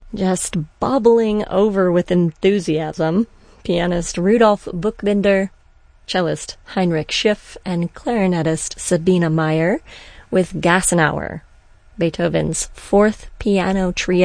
Just bubbling over with enthusiasm, pianist Rudolf Buchbinder, cellist Heinrich Schiff, and clarinetist Sabine Meyer with Gassenauer, Beethoven's fourth piano trio.